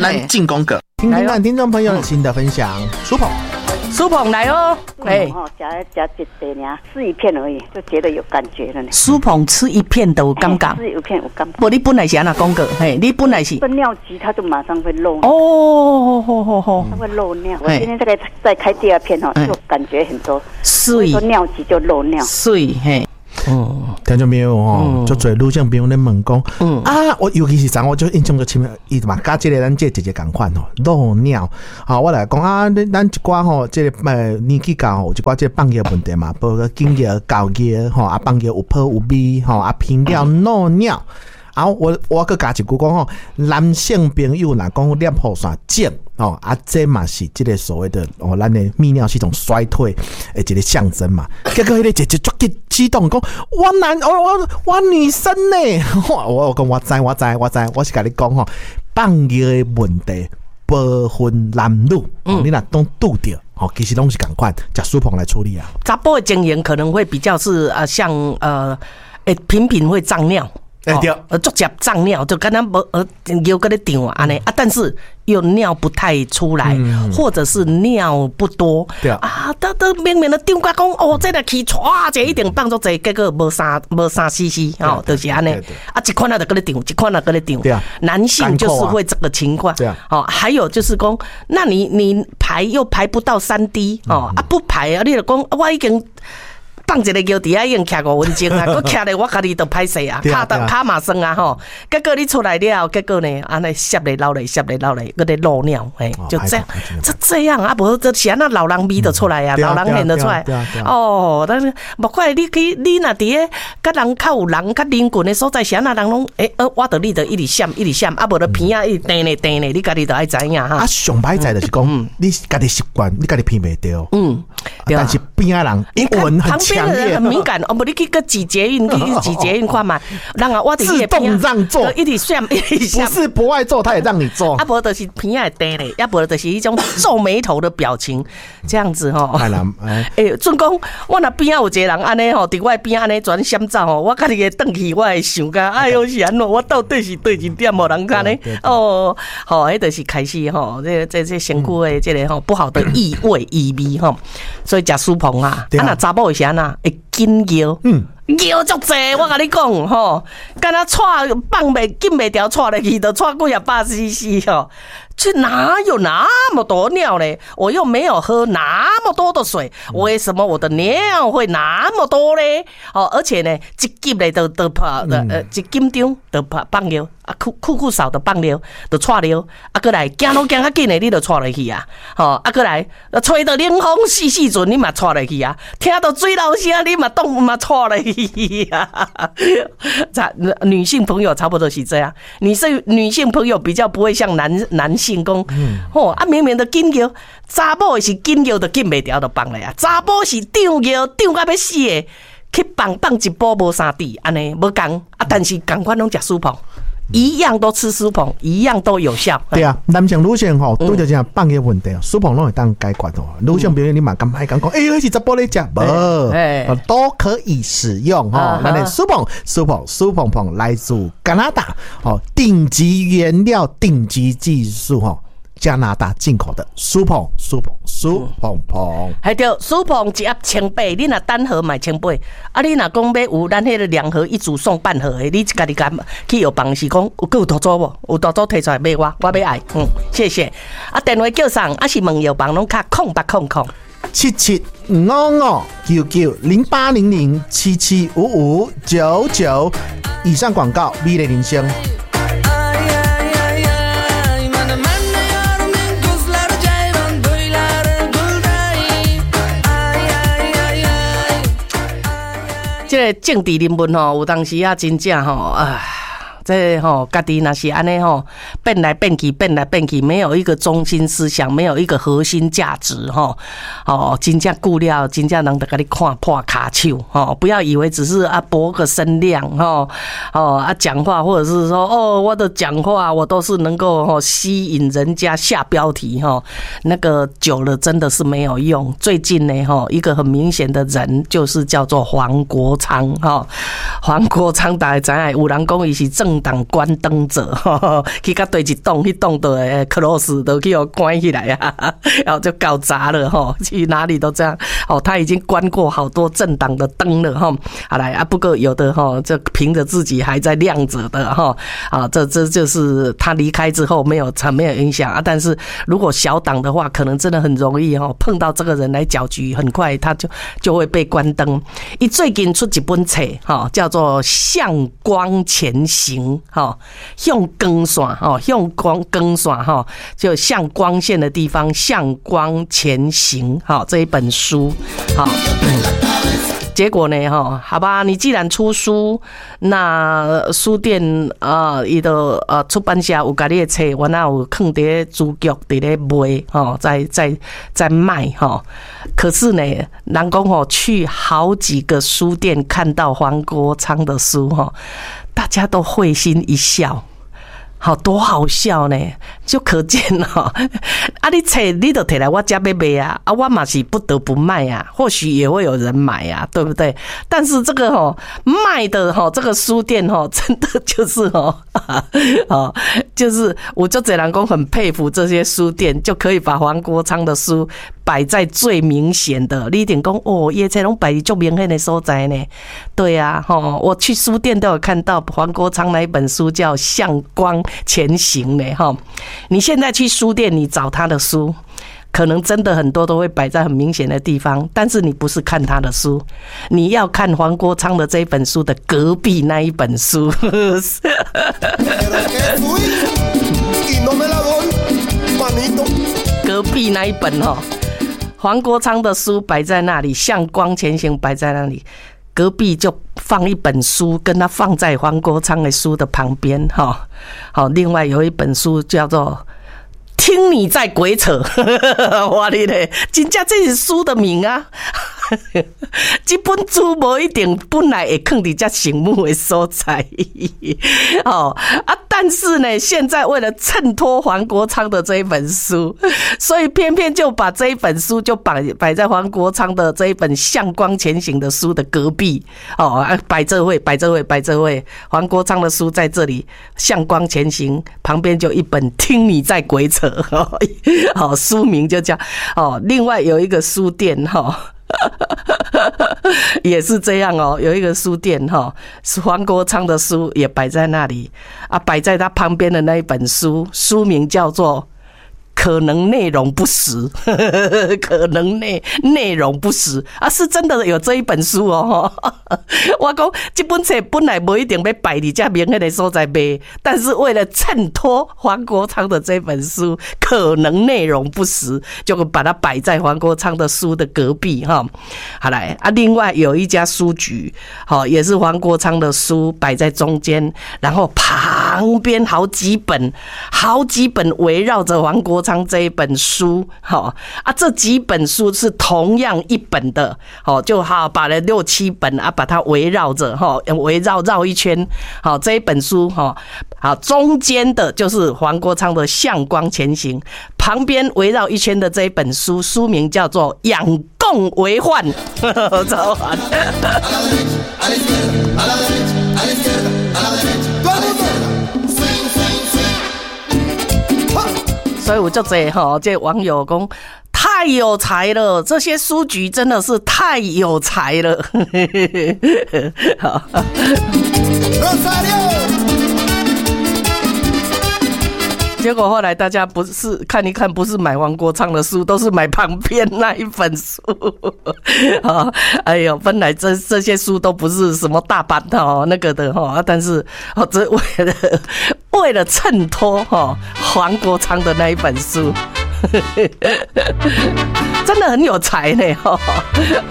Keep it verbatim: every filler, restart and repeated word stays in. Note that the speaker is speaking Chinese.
咱进攻个， 听听看听众朋友的新的分享，苏鹏。 苏鹏来哦， 哎，夹夹一点呀，吃一片而已，就觉得有感觉了呢。 苏鹏吃一片都有感觉， 吃一片有感觉。 不，你本来是安那讲过，嘿，你本来是分尿急，它就马上会漏。 哦，好好好， 它会漏尿。我今天再再开第二片哈，就感觉很多， 所以说尿急就漏尿。 所以嘿。 嗯，听众朋友哦，就做女性朋友咧问讲，嗯啊，我尤其是昨我就印象就深，伊嘛甲即个咱这姐姐共款吼，漏尿啊，我来讲啊，咱一寡吼，即个呃年纪大吼，有一寡即个放尿问题嘛，包括经验高热吼，啊放尿有泡有味吼，啊频尿漏尿。啊，我我佮加一句讲吼，男性朋友若讲尿泡线症哦，啊，这嘛是即个所谓的哦，咱的泌尿系统衰退的一个象征嘛。结果迄个姐姐足激激动讲，我男我我我女生呢，我讲我知我知我知，我是甲你讲吼，放尿的问题不分男女，哦、你若当拄着。哦，其实拢是共款，食苏鹏来处理啊。 查甫的经验可能会比较是呃，像呃，诶，频频会胀尿。 哎、欸、对， 呃，足接胀尿，就跟他无呃有个咧长啊安尼啊，但是又尿不太出来，嗯、或者是尿不多，对啊，都都明明的张家讲哦，这个去唰这一定放足济，结果无三无三 C C 哦，就是安尼啊，一款啊就个咧长，一款啊个咧长，对啊，男性就是会这个情况，对啊，哦，还有就是讲，那你你排又排不到三 D 哦，嗯、啊不排啊，你就讲我已经。放一个尿伫遐已经徛五分钟啊，佮徛咧我家己都歹势啊，骹到骹嘛酸啊吼。结果你出来了，结果呢，安尼摄咧流咧，摄咧流咧，佮咧漏尿，嘿，就这样，这这样啊，无这是安那老人味就出来啊，老人现得出来。哦，但是莫怪你去，你若伫个甲人较有人较邻近的所在，是安那人拢诶，呃，我着你着一直闪一直闪，啊，无着鼻啊一直叮咧叮咧，你家己着爱知影哈。 啊，上歹在就是讲，你家己习惯，你家己闻袂到。嗯，但是边仔人一闻很强。 很敏感，哦不，你去个挤捷运，去挤捷运看嘛，让啊我的自动让座， 一直闪，一直闪， 不是不爱做，他也让你做。 啊，不就是鼻啊呆嘞，要不就是一种皱眉头的表情，这样子吼。哎啦，哎，准讲我那边啊有一个人安尼吼，伫我边安尼转闪走吼，我家己个转去，我会想讲，哎呦是安怎？我到底是对一点无人看呢？哦，吼，迄就是开始吼，这这这身躯的这个吼不好的异味异味吼，所以食苏鹏啊，啊那查某是安那。会紧尿，嗯，尿足济，我甲你讲吼，敢若踹放袂紧袂条，踹落去就踹几啊百 C C 吼，这哪有那么多尿呢？我又没有喝那么多的水，为什么我的尿会那么多呢？哦，而且呢，一急咧都都拍呃一紧张就拍放尿。啊，酷酷酷少的放尿，就踹尿，啊，过来行路行较紧的，你就踹落去啊，吼，啊，过来吹到冷风细细阵，你嘛踹落去啊，听到水流声，你嘛动嘛踹落去啊。女性朋友差不多是这样，女性女性朋友比较不会像男男性讲，吼、嗯、啊，明明的紧尿，查某是紧尿就紧袂掉就放咧啊，查某是张尿张到要死的，去放放一波无三滴，安尼无共啊，但是共款拢食苏鹏。一样都吃苏鹏，一样都有效。 对啊，男性女性吼，拄着这样放尿问题，苏鹏拢会当解决哦。女性朋友你嘛敢爱讲讲，哎呦，是查甫咧食，无，都可以使用哈。那呢，苏鹏，苏鹏，苏鹏鹏来自加拿大，哦，顶级原料，顶级技术哈。加拿大进口的苏鹏，苏鹏，苏鹏鹏， 还对，苏鹏一盒千八，你若单盒买千八，啊，你若讲要有咱迄个两盒一组送半盒的，你家己敢去药房是讲有够有图纸无？有图纸摕出来买我，我要爱，嗯，谢谢。啊，电话叫上，啊是问药房拢卡空八空空。 七七五五九九零八零零七七五五九九，以上广告，美丽人生。 这个政治人物吼，有当时啊，真正吼啊。这吼，家己若是安尼吼，变来变去，变来变去，没有一个中心思想，没有一个核心价值吼，哦，真正顾了，真正人得给你看破卡手吼，不要以为只是啊博个声量吼，哦啊讲话或者是说哦我的讲话我都是能够吼吸引人家下标题吼，那个久了真的是没有用。最近呢吼，一个很明显的人就是叫做黄国昌吼，黄国昌大家知影，有人讲伊是政政党关灯者，呵呵去到对一栋一栋的 close 都去关起来啊，然后就搞砸了哈，去哪里都这样。哦，他已经关过好多政党的灯了哈。好来啊，不过有的哈，这凭着自己还在亮着的哈啊，这这就是他离开之后没有没有影响啊。但是如果小党的话，可能真的很容易哈，碰到这个人来搅局，很快他就就会被关灯。他最近出一本册哈，叫做《向光前行》哈，向光线哈，向光光线哈，就向光线的地方向光前行哈，这一本书好。结果呢，哈，好吧，你既然出书，那书店啊，伊的呃出版社有家你的册，我那有放在书局伫咧卖，哈，在在在卖哈。可是呢，人讲吼，去好几个书店看到黄国昌的书哈，大家都会心一笑。好多好笑呢，就可见哈、喔。啊，你册你都摕来我家要卖啊，啊，我嘛是不得不卖啊，或许也会有人买啊，对不对？但是这个哈、喔、卖的哈、喔、这个书店哈、喔，真的就是哈、喔，哦，就是我就这人讲很佩服这些书店，就可以把黄国昌的书摆在最明显的，你一定讲哦，叶菜拢摆最明显的所在呢。对啊，哈、喔，我去书店都有看到黄国昌那一本书叫《向光前行》呢，哈。你现在去书店，你找他的书，可能真的很多都会摆在很明显的地方，但是你不是看他的书，你要看黄国昌的这一本书的隔壁那一本书。隔壁那一本哦，黄国昌的书摆在那里，向光前行摆在那里，隔壁就放一本书，跟他放在黄国昌的书的旁边哈。好，另外有一本书叫做《听你在鬼扯》，哇你嘞，真正这是书的名啊！这本书无一定本来会放伫遮醒目的所在，哦啊！但是呢，现在为了衬托黄国昌的这一本书，所以偏偏就把这一本书就摆摆在黄国昌的这一本《向光前行》的书的隔壁哦，啊，摆这位，摆这位，摆这位，黄国昌的书在这里，《向光前行》旁边就一本《听你在鬼扯》哦，哦，书名就叫哦。另外有一个书店哈。哦也是这样哦，有一个书店哈，是黄国昌的书也摆在那里啊，摆在他旁边的那一本书，书名叫做可能内容不实，可能内内容不实啊，是真的有这一本书哦。我讲这本册本来不一定要摆伫这明显的所在卖，但是为了衬托黄国昌的这本书可能内容不实，就把它摆在黄国昌的书的隔壁哈。好来啊，另外有一家书局，好也是黄国昌的书摆在中间，然后旁边好几本，好几本围绕着黄国昌这一本书，好啊，这几本书是同样一本的，好就好把了六七本啊，把它围绕着哈，围绕绕一圈，好这一本书哈，好中间的就是黄国昌的《向光前行》，旁边围绕一圈的这一本书，书名叫做《养共为患》，超好。所以我就这哈，这网友讲太有才了，这些书局真的是太有才了。好，结果后来大家不是看一看，不是买黄国昌的书，都是买旁边那一本书。啊，哎呦，本来这这些书都不是什么大版的哦，那个的哈，但是哦，这为了为了衬托哈黄国昌的那一本书。真的很有才呢，